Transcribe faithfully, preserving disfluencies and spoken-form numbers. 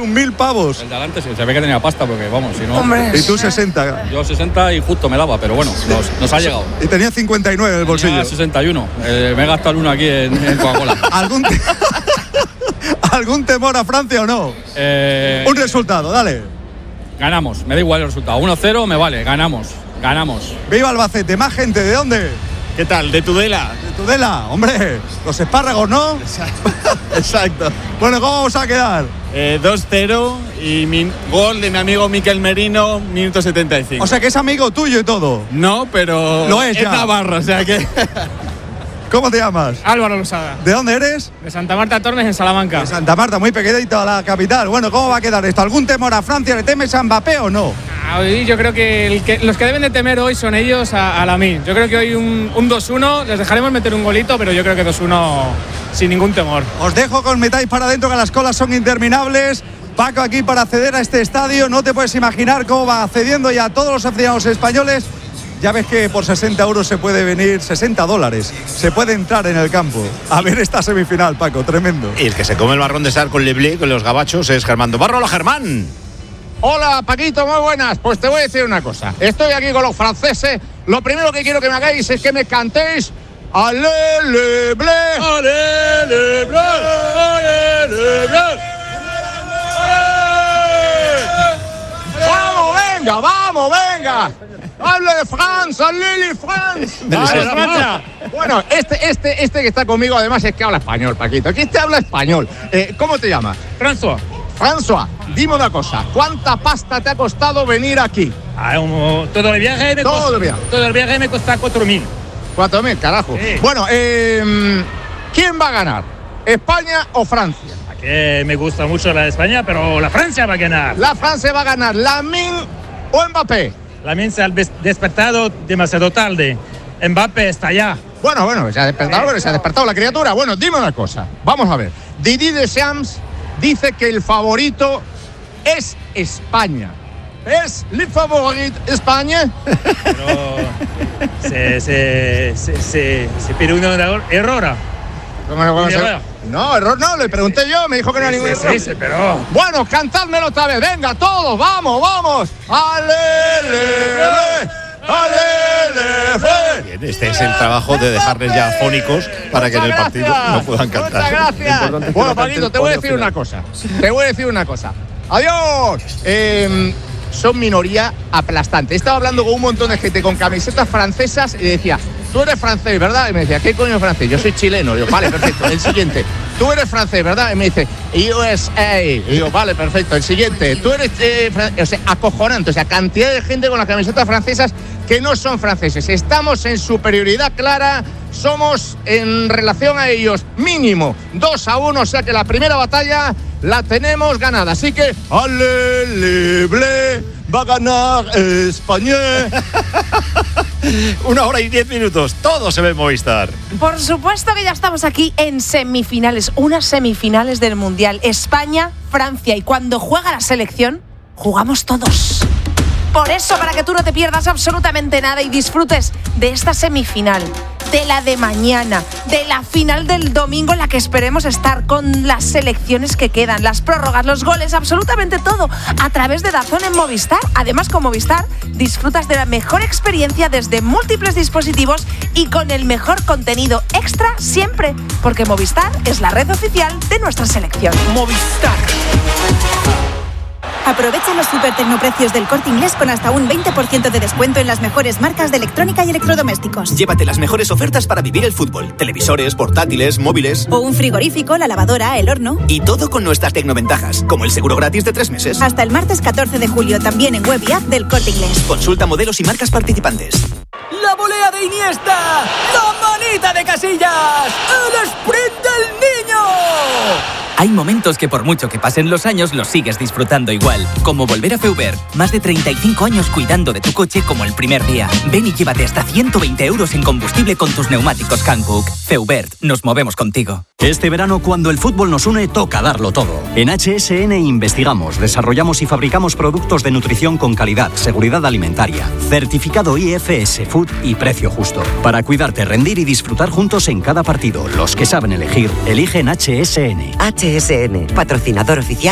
veintiún mil pavos. El de adelante sí, se ve que tenía pasta porque, vamos, si no... Hombre. Y tú sesenta. Yo sesenta y justo me daba, pero bueno, nos, nos ha llegado. Y tenía cincuenta y nueve en el bolsillo. Tenía sesenta y uno. Eh, me he gastado el uno aquí en, en Coca-Cola. ¿Algún, te... ¿Algún temor a Francia o no? Eh... Un resultado, dale. Ganamos, me da igual el resultado. uno cero me vale, ganamos, ganamos. ¡Viva Albacete! ¿Más gente? ¿De dónde? ¿Qué tal? ¿De Tudela? De Tudela, hombre. Los espárragos, ¿no? Exacto. Bueno, ¿cómo vamos a quedar? Eh, dos cero y mi gol de mi amigo Miquel Merino, minuto setenta y cinco. O sea que es amigo tuyo y todo. No, pero lo es, es ya. Navarro, o sea que... ¿Cómo te llamas? Álvaro Losada. ¿De dónde eres? De Santa Marta Tormes, en Salamanca. De Santa Marta, muy pequeñita la capital. Bueno, ¿cómo va a quedar esto? ¿Algún temor a Francia? ¿Le temes a Mbappé o no? Hoy yo creo que, el que los que deben de temer hoy son ellos a, a Lamine. Yo creo que hoy un, un dos uno, les dejaremos meter un golito, pero yo creo que dos uno sin ningún temor. Os dejo con metáis para adentro, que las colas son interminables. Paco aquí para acceder a este estadio. No te puedes imaginar cómo va accediendo ya todos los aficionados españoles. Ya ves que por sesenta euros se puede venir, sesenta dólares, se puede entrar en el campo a ver esta semifinal, Paco, tremendo. Y el que se come el marrón de sal con Leblé, con los gabachos, es Germán Barro. Hola, Germán. Hola, Paquito, muy buenas. Pues te voy a decir una cosa. Estoy aquí con los franceses. Lo primero que quiero que me hagáis es que me cantéis Allez, le blé. Allez, le blé. Allez, le blé. ¡Vamos, venga, vamos, venga! ¡Hable de France! ¡Hable de France! ¡Hable de Francia! Bueno, este, este, este que está conmigo además es que habla español, Paquito. Aquí te habla español. Eh, ¿Cómo te llamas? François. François, dime una cosa. ¿Cuánta pasta te ha costado venir aquí? Ah, un, todo el viaje me todo costa, el viaje. Todo el viaje me cuesta cuatro mil. cuatro mil, carajo. Sí. Bueno, eh, ¿quién va a ganar? ¿España o Francia? Que me gusta mucho la de España, pero la Francia va a ganar. La Francia va a ganar. ¿Lamine o Mbappé? Lamine se ha despertado demasiado tarde. Mbappé está allá. Bueno, bueno, se ha despertado, bueno, se ha despertado la criatura. Bueno, dime una cosa. Vamos a ver. Didier Deschamps dice que el favorito es España. ¿Es el favorito España? Pero se, se, se, se, se pide un error. No, error no, le pregunté yo, me dijo que no era ningún error. Sí, sí, pero... Bueno, cantádmelo otra vez, venga, todos, vamos, vamos. ¡Alele! ¡Alele! Bien, este es el trabajo de dejarles ya fónicos para que en el partido no puedan cantar. Muchas gracias. Bueno, Paquito, te voy a decir una cosa. Te voy a decir una cosa. ¡Adiós! Eh, son minoría aplastante. He estado hablando con un montón de gente con camisetas francesas y decía, tú eres francés, ¿verdad? Y me decía, ¿qué coño es francés? Yo soy chileno. Y digo, vale, perfecto. El siguiente, tú eres francés, ¿verdad? Y me dice, U S A. Y digo, vale, perfecto. El siguiente, tú eres eh, francés. O sea, acojonante. O sea, cantidad de gente con las camisetas francesas que no son franceses. Estamos en superioridad clara. Somos, en relación a ellos, mínimo dos a uno. O sea que la primera batalla la tenemos ganada. Así que, ¡ale, blé! Va a ganar España. Una hora y diez minutos. Todo se ve en Movistar. Por supuesto que ya estamos aquí en semifinales. Unas semifinales del Mundial. España, Francia. Y cuando juega la selección, jugamos todos. Por eso, para que tú no te pierdas absolutamente nada y disfrutes de esta semifinal, de la de mañana, de la final del domingo en la que esperemos estar, con las selecciones que quedan, las prórrogas, los goles, absolutamente todo, a través de DAZN en Movistar. Además, con Movistar disfrutas de la mejor experiencia desde múltiples dispositivos y con el mejor contenido extra siempre, porque Movistar es la red oficial de nuestra selección. Movistar. Aprovecha los super tecnoprecios del Corte Inglés con hasta un veinte por ciento de descuento en las mejores marcas de electrónica y electrodomésticos. Llévate las mejores ofertas para vivir el fútbol. Televisores, portátiles, móviles. O un frigorífico, la lavadora, el horno. Y todo con nuestras tecnoventajas, como el seguro gratis de tres meses. Hasta el martes catorce de julio, también en web y app del Corte Inglés. Consulta modelos y marcas participantes. ¡La volea de Iniesta! ¡La manita de Casillas! ¡El sprint del niño! Hay momentos que por mucho que pasen los años los sigues disfrutando igual. Como volver a Feubert. Más de treinta y cinco años cuidando de tu coche como el primer día. Ven y llévate hasta ciento veinte euros en combustible con tus neumáticos Hankook. Feubert, nos movemos contigo. Este verano, cuando el fútbol nos une, toca darlo todo. En H S N investigamos, desarrollamos y fabricamos productos de nutrición con calidad, seguridad alimentaria, certificado I F S Food y precio justo. Para cuidarte, rendir y disfrutar juntos en cada partido. Los que saben elegir, eligen H S N. H S N, patrocinador oficial